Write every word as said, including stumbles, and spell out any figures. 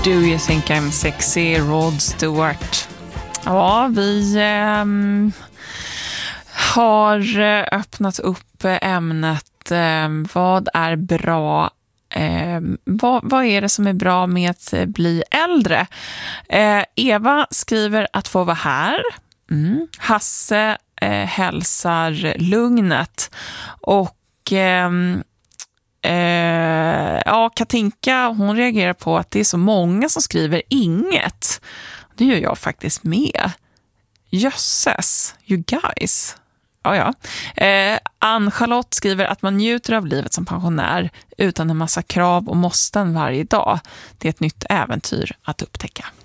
Do you think I'm sexy, Rod Stewart? Ja, vi eh, har öppnat upp ämnet eh, vad är bra, eh, vad, vad är det som är bra med att bli äldre? Eh, Eva skriver att få vara här. Mm. Hasse eh, hälsar lugnet och eh, eh, ja, Katinka, hon reagerar på att det är så många som skriver inget. Det gör jag faktiskt med. Jösses, you guys. Ja, ja. Eh, Ann-Charlotte skriver att man njuter av livet som pensionär utan en massa krav och måsten varje dag. Det är ett nytt äventyr att upptäcka.